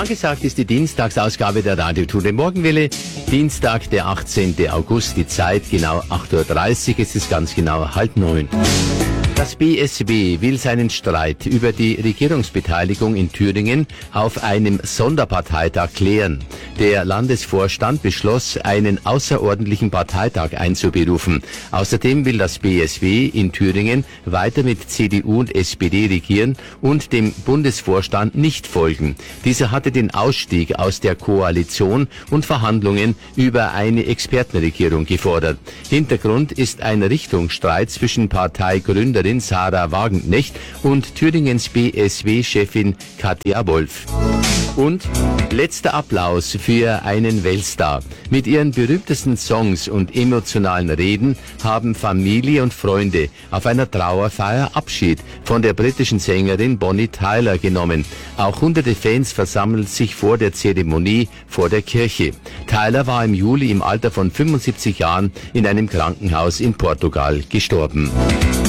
Angesagt ist die Dienstagsausgabe der Radio-Tour der Morgenwelle. Dienstag, der 18. August, die Zeit genau 8.30 Uhr, es ist ganz genau 8:30. Das BSW will seinen Streit über die Regierungsbeteiligung in Thüringen auf einem Sonderparteitag klären. Der Landesvorstand beschloss, einen außerordentlichen Parteitag einzuberufen. Außerdem will das BSW in Thüringen weiter mit CDU und SPD regieren und dem Bundesvorstand nicht folgen. Dieser hatte den Ausstieg aus der Koalition und Verhandlungen über eine Expertenregierung gefordert. Hintergrund ist ein Richtungsstreit zwischen Parteigründerin Sarah Wagenknecht und Thüringens BSW-Chefin Katja Wolf. Und letzter Applaus für einen Weltstar. Mit ihren berühmtesten Songs und emotionalen Reden haben Familie und Freunde auf einer Trauerfeier Abschied von der britischen Sängerin Bonnie Tyler genommen. Auch hunderte Fans versammeln sich vor der Zeremonie vor der Kirche. Tyler war im Juli im Alter von 75 Jahren in einem Krankenhaus in Portugal gestorben.